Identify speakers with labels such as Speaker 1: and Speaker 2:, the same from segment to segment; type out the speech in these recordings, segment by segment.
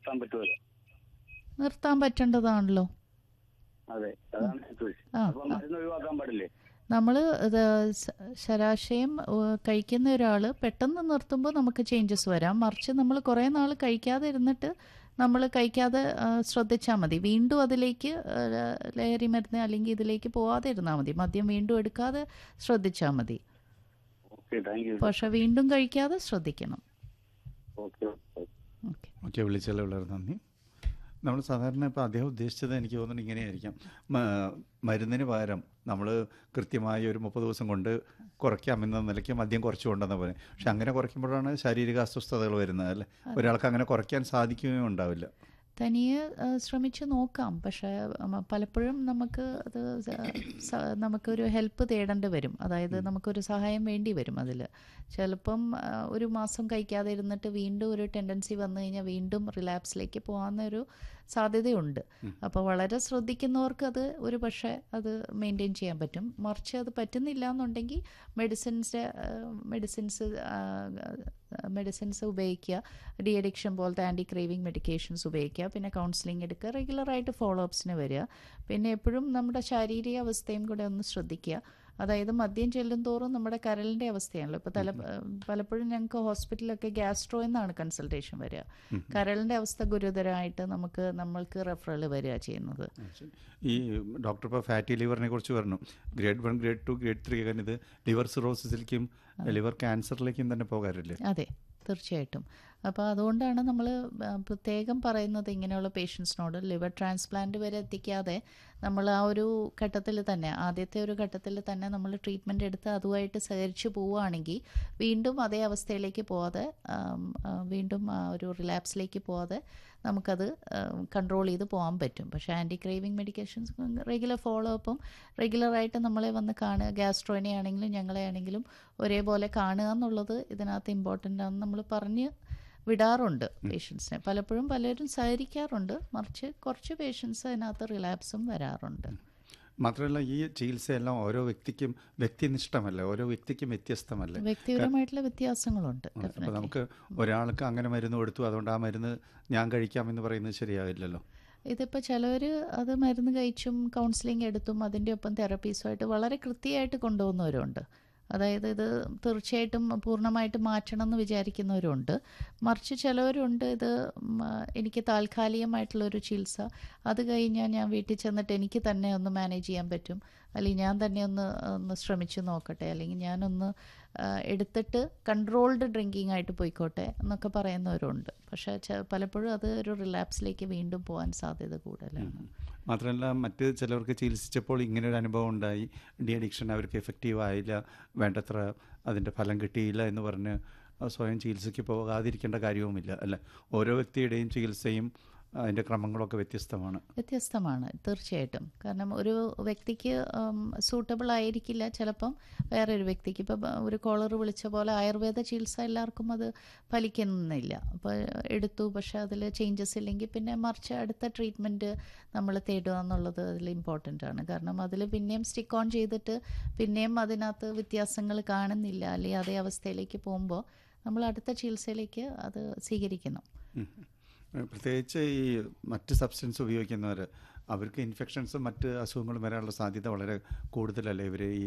Speaker 1: നിർത്താൻ പറ്റുമല്ലോ?
Speaker 2: നിർത്താൻ പറ്റേണ്ടതാണല്ലോ.
Speaker 1: അതെ, അതാണ് ഞാൻ ചോദിച്ചത്.
Speaker 2: ആ
Speaker 1: അപ്പൊ മരുന്ന് ഒഴിവാക്കാൻ പാടില്ലേ?
Speaker 2: നമ്മൾ ശരാശയം കഴിക്കുന്ന ഒരാൾ പെട്ടെന്ന് നിർത്തുമ്പോൾ നമുക്ക് ചേഞ്ചസ് വരാം. മറിച്ച് നമ്മൾ കുറേ നാൾ കഴിക്കാതെ ഇരുന്നിട്ട് നമ്മൾ കഴിക്കാതെ ശ്രദ്ധിച്ചാൽ മതി. വീണ്ടും അതിലേക്ക് ലഹരി മരുന്ന് അല്ലെങ്കിൽ ഇതിലേക്ക് പോവാതെ ഇരുന്നാൽ മതി. മദ്യം വീണ്ടും എടുക്കാതെ ശ്രദ്ധിച്ചാൽ മതി.
Speaker 1: Okay, thank you.
Speaker 2: പക്ഷെ വീണ്ടും കഴിക്കാതെ ശ്രദ്ധിക്കണം.
Speaker 1: ഓക്കെ.
Speaker 2: ഓക്കെ.
Speaker 3: ഓക്കെ, വിളിച്ചാൽ വളരെ നന്ദി. നമ്മൾ സാധാരണ ഇപ്പോൾ അദ്ദേഹം ഉദ്ദേശിച്ചത് എനിക്ക് തോന്നുന്നു ഇങ്ങനെയായിരിക്കാം. മരുന്നിന് പകരം നമ്മൾ കൃത്യമായി ഒരു 30 ദിവസം കൊണ്ട് കുറയ്ക്കാമെന്ന നിലയ്ക്ക് മദ്യം കുറച്ചു കൊണ്ടെന്ന പോലെ. പക്ഷെ അങ്ങനെ കുറയ്ക്കുമ്പോഴാണ് ശാരീരിക അസ്വസ്ഥതകൾ വരുന്നത് അല്ലേ? ഒരാൾക്ക് അങ്ങനെ കുറയ്ക്കാൻ സാധിക്കുകയും ഉണ്ടാവില്ല.
Speaker 2: തനിയെ ശ്രമിച്ച് നോക്കാം. പക്ഷേ പലപ്പോഴും നമുക്ക് അത് നമുക്കൊരു ഹെൽപ്പ് തേടേണ്ടി വരും. അതായത് നമുക്കൊരു സഹായം വേണ്ടി വരും. അതിൽ ചിലപ്പം ഒരു മാസം കഴിക്കാതെ ഇരുന്നിട്ട് വീണ്ടും ഒരു ടെൻഡൻസി വന്നു കഴിഞ്ഞാൽ വീണ്ടും റിലാപ്സിലേക്ക് പോകാവുന്നൊരു സാധ്യതയുണ്ട്. അപ്പോൾ വളരെ ശ്രദ്ധിക്കുന്നവർക്ക് അത് ഒരു പക്ഷേ അത് മെയിൻറ്റെയിൻ ചെയ്യാൻ പറ്റും. മറിച്ച് അത് പറ്റുന്നില്ല എന്നുണ്ടെങ്കിൽ മെഡിസിൻസ് ഉപയോഗിക്കുക. ഡി അഡിക്ഷൻ പോലത്തെ ആൻറ്റി ക്രേവിങ് മെഡിക്കേഷൻസ് ഉപയോഗിക്കുക. പിന്നെ കൗൺസിലിംഗ് എടുക്കുക. റെഗുലറായിട്ട് ഫോളോ അപ്സിന് വരിക. പിന്നെ എപ്പോഴും നമ്മുടെ ശാരീരിക അവസ്ഥയും കൂടെ ഒന്ന് ശ്രദ്ധിക്കുക. അതായത് മദ്യം ചെല്ലും തോറും നമ്മുടെ കരളിൻ്റെ അവസ്ഥയാണല്ലോ. ഇപ്പോൾ പലപ്പോഴും ഞങ്ങൾക്ക് ഹോസ്പിറ്റലിലൊക്കെ ഗ്യാസ്ട്രോ എന്നാണ് കൺസൾട്ടേഷൻ വരിക. കരളിൻ്റെ അവസ്ഥ ഗുരുതരമായിട്ട് നമ്മൾക്ക് റെഫറൽ വരിക ചെയ്യുന്നത്.
Speaker 3: ഈ ഡോക്ടർ ഇപ്പോൾ ഫാറ്റി ലിവറിനെ കുറിച്ച് പറഞ്ഞു. ഗ്രേഡ് 1, ഗ്രേഡ് 2, ഗ്രേഡ് 3 അങ്ങനെ ഇത് ലിവർ സിറോസിസിലേക്കും ലിവർ ക്യാൻസറിലേക്കും തന്നെ പോകാറില്ലേ?
Speaker 2: അതെ, തീർച്ചയായിട്ടും. അപ്പോൾ അതുകൊണ്ടാണ് നമ്മൾ പ്രത്യേകം പറയുന്നത് ഇങ്ങനെയുള്ള പേഷ്യൻസിനോട് ലിവർ ട്രാൻസ്പ്ലാന്റ് വരെ എത്തിക്കാതെ നമ്മൾ ആ ഒരു ഘട്ടത്തിൽ തന്നെ, ആദ്യത്തെ ഒരു ഘട്ടത്തിൽ തന്നെ നമ്മൾ ട്രീറ്റ്മെൻറ്റ് എടുത്ത് അതുമായിട്ട് സഹകരിച്ച് പോവുകയാണെങ്കിൽ വീണ്ടും അതേ അവസ്ഥയിലേക്ക് പോവാതെ, വീണ്ടും ആ ഒരു റിലാപ്സിലേക്ക് പോവാതെ നമുക്കത് കൺട്രോൾ ചെയ്ത് പോകാൻ പറ്റും. പക്ഷേ anti craving medications regular follow അപ്പും റെഗുലറായിട്ട് നമ്മളെ വന്ന് കാണുക, ഗ്യാസ്ട്രോനെ ആണെങ്കിലും ഞങ്ങളെ ആണെങ്കിലും ഒരേപോലെ കാണുക എന്നുള്ളത് ഇതിനകത്ത് ഇമ്പോർട്ടൻ്റ് ആണെന്ന് നമ്മൾ പറഞ്ഞ് വിടാറുണ്ട് പേഷ്യൻസിനെ. പലപ്പോഴും പലരും സഹകരിക്കാറുണ്ട്. മറിച്ച് കുറച്ച് പേഷ്യൻസ് അതിനകത്ത് റിലാപ്സും വരാറുണ്ട്.
Speaker 3: മാത്രമല്ല ഈ ചികിത്സയെല്ലാം ഓരോ വ്യക്തിക്കും വ്യക്തിനിഷ്ഠമല്ല, ഓരോ വ്യക്തിക്കും വ്യത്യസ്തമല്ല,
Speaker 2: വ്യക്തിപരമായിട്ടുള്ള വ്യത്യാസങ്ങളുണ്ട്.
Speaker 3: അപ്പോൾ നമുക്ക് ഒരാൾക്ക് അങ്ങനെ മരുന്ന് കൊടുത്തു അതുകൊണ്ട് ആ മരുന്ന് ഞാൻ കഴിക്കാമെന്ന് പറയുന്നത് ശരിയാവില്ലല്ലോ.
Speaker 2: ഇതിപ്പോൾ ചിലവർ അത് മരുന്ന് കഴിച്ചും കൗൺസിലിംഗ് എടുത്തും അതിൻ്റെ ഒപ്പം തെറപ്പീസുമായിട്ട് വളരെ കൃത്യമായിട്ട് കൊണ്ടുപോകുന്നവരുണ്ട്. അതായത് ഇത് തീർച്ചയായിട്ടും പൂർണ്ണമായിട്ട് മാറ്റണം എന്ന് വിചാരിക്കുന്നവരുണ്ട്. മറിച്ച് ചിലവരുണ്ട് ഇത് എനിക്ക് താൽക്കാലികമായിട്ടുള്ളൊരു ചികിത്സ, അത് കഴിഞ്ഞാൽ ഞാൻ വീട്ടിൽ ചെന്നിട്ട് എനിക്ക് തന്നെ ഒന്ന് മാനേജ് ചെയ്യാൻ പറ്റും, അല്ലെങ്കിൽ ഞാൻ തന്നെ ഒന്ന് ശ്രമിച്ചു നോക്കട്ടെ, അല്ലെങ്കിൽ ഞാനൊന്ന് എടുത്തിട്ട് കൺട്രോൾഡ് ഡ്രിങ്കിങ് ആയിട്ട് പോയിക്കോട്ടെ എന്നൊക്കെ പറയുന്നവരുണ്ട്. പക്ഷേ പലപ്പോഴും അത് ഒരു റിലാപ്സിലേക്ക് വീണ്ടും പോകാൻ സാധ്യത കൂടുതലാണ്.
Speaker 3: മാത്രമല്ല മറ്റ് ചിലവർക്ക് ചികിത്സിച്ചപ്പോൾ ഇങ്ങനൊരു അനുഭവം ഉണ്ടായി, ഡി അഡിക്ഷൻ അവർക്ക് എഫക്റ്റീവ് ആയില്ല, വേണ്ടത്ര അതിൻ്റെ ഫലം കിട്ടിയില്ല എന്ന് പറഞ്ഞ് സ്വയം ചികിത്സയ്ക്ക് പോകാതിരിക്കേണ്ട കാര്യവുമില്ല അല്ലേ? ഓരോ വ്യക്തിയുടെയും ചികിത്സയും അതിൻ്റെ ക്രമങ്ങളൊക്കെ വ്യത്യസ്തമാണ്
Speaker 2: തീർച്ചയായിട്ടും. കാരണം ഒരു വ്യക്തിക്ക് സൂട്ടബിൾ ആയിരിക്കില്ല ചിലപ്പം വേറൊരു വ്യക്തിക്ക്. ഇപ്പം ഒരു കോളർ വിളിച്ച പോലെ ആയുർവേദ ചികിത്സ എല്ലാവർക്കും അത് ഫലിക്കുന്നില്ല. അപ്പോൾ എടുത്തു, പക്ഷേ അതിൽ ചേഞ്ചസ് ഇല്ലെങ്കിൽ പിന്നെ മറിച്ച് അടുത്ത ട്രീറ്റ്മെൻറ്റ് നമ്മൾ തേടുക എന്നുള്ളത് അതിൽ ഇമ്പോർട്ടൻ്റ് ആണ്. കാരണം അതിൽ പിന്നെയും സ്റ്റിക്ക് ഓൺ ചെയ്തിട്ട് പിന്നെയും അതിനകത്ത് വ്യത്യാസങ്ങൾ കാണുന്നില്ല, അല്ലെങ്കിൽ അതേ അവസ്ഥയിലേക്ക് പോകുമ്പോൾ നമ്മൾ അടുത്ത ചികിത്സയിലേക്ക് അത് സ്വീകരിക്കണം.
Speaker 3: പ്രത്യേകിച്ച് ഈ മറ്റ് സബ്സ്റ്റൻസ് ഉപയോഗിക്കുന്നവർ, അവർക്ക് ഇൻഫെക്ഷൻസും മറ്റ് അസുഖങ്ങളും വരാനുള്ള സാധ്യത വളരെ കൂടുതലല്ലേ? ഇവർ ഈ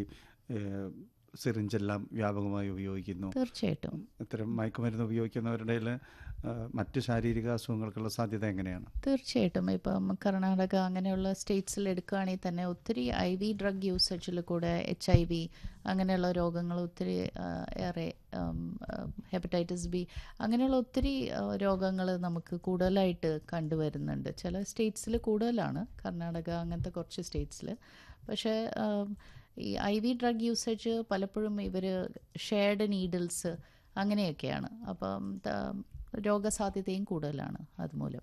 Speaker 3: സിറിഞ്ചെല്ലാം വ്യാപകമായി ഉപയോഗിക്കുന്നു.
Speaker 2: തീർച്ചയായിട്ടും
Speaker 3: ഇത്തരം മയക്കുമരുന്ന് ഉപയോഗിക്കുന്നവരുടെ മറ്റ് ശാരീരിക അസുഖങ്ങൾക്കുള്ള സാധ്യത എങ്ങനെയാണ്?
Speaker 2: തീർച്ചയായിട്ടും. ഇപ്പം കർണാടക അങ്ങനെയുള്ള സ്റ്റേറ്റ്സിൽ എടുക്കുകയാണെങ്കിൽ തന്നെ ഒത്തിരി IV ഡ്രഗ് യൂസേജിൽ കൂടെ HIV അങ്ങനെയുള്ള രോഗങ്ങൾ ഒത്തിരി ഏറെ, ഹെപ്പറ്റൈറ്റിസ് B അങ്ങനെയുള്ള ഒത്തിരി രോഗങ്ങൾ നമുക്ക് കൂടുതലായിട്ട് കണ്ടുവരുന്നുണ്ട്. ചില സ്റ്റേറ്റ്സിൽ കൂടുതലാണ്, കർണാടക അങ്ങനത്തെ കുറച്ച് സ്റ്റേറ്റ്സിൽ. പക്ഷേ ഈ IV ഡ്രഗ് യൂസേജ് പലപ്പോഴും ഇവർ ഷെയർഡ് നീഡിൽസ് അങ്ങനെയൊക്കെയാണ്. അപ്പം രോഗസാധ്യതയും കൂടുതലാണ് അതുമൂലം.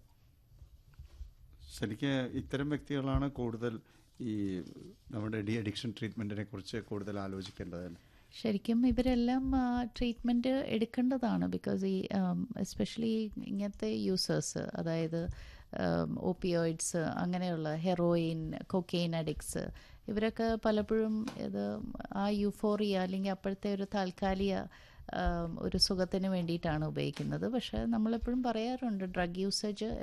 Speaker 3: ശരിക്കും ഇത്തരം വ്യക്തികളാണ് കൂടുതൽ ഈ നമ്മുടെ ഡി അഡിക്ഷൻ ട്രീറ്റ്മെൻറ്റിനെ കുറിച്ച് കൂടുതൽ ആലോചിക്കേണ്ടതല്ലേ?
Speaker 2: ശരിക്കും ഇവരെല്ലാം ട്രീറ്റ്മെൻറ്റ് എടുക്കേണ്ടതാണ്. ബിക്കോസ് ഈ എസ്പെഷ്യലി ഇങ്ങനത്തെ യൂസേഴ്സ്, അതായത് ഓപ്പിയോയിഡ്സ് അങ്ങനെയുള്ള ഹെറോയിൻ, കൊക്കെയിൻ അഡിക്ട്സ്, ഇവരൊക്കെ പലപ്പോഴും ഇത് ആ യൂഫോറിയ അല്ലെങ്കിൽ അപ്പോഴത്തെ ഒരു താൽക്കാലിക ഒരു സുഖത്തിന് വേണ്ടിയിട്ടാണ് ഉപയോഗിക്കുന്നത്. പക്ഷേ നമ്മളെപ്പോഴും പറയാറുണ്ട് ഡ്രഗ് യൂസേജ്